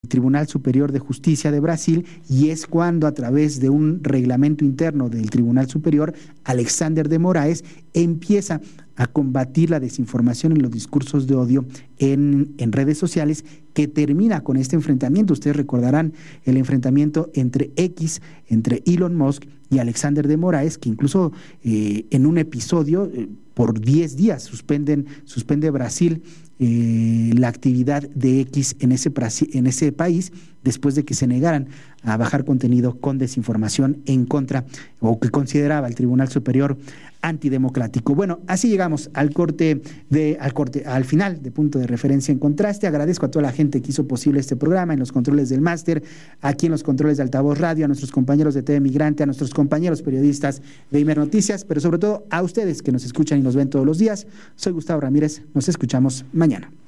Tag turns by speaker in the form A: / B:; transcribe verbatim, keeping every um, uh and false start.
A: Tribunal Superior de Justicia de Brasil, y es cuando, a través de un reglamento interno del Tribunal Superior, Alexander de Moraes empieza a combatir la desinformación y los discursos de odio en, en redes sociales, que termina con este enfrentamiento. Ustedes recordarán el enfrentamiento entre X, entre Elon Musk y Alexander de Moraes, que incluso eh, en un episodio, eh, por diez días, suspenden, suspende Brasil eh, la actividad de X en ese, en ese país, después de que se negaran a bajar contenido con desinformación en contra, o que consideraba el Tribunal Superior antidemocrático. Bueno, así llegamos al corte de, al corte, al final de Punto de Referencia en Contraste. Agradezco a toda la gente que hizo posible este programa, en los controles del máster, aquí en los controles de Altavoz Radio, a nuestros compañeros de T V Migrante, a nuestros compañeros periodistas de Imer Noticias, pero sobre todo a ustedes que nos escuchan y nos ven todos los días. Soy Gustavo Ramírez, nos escuchamos mañana.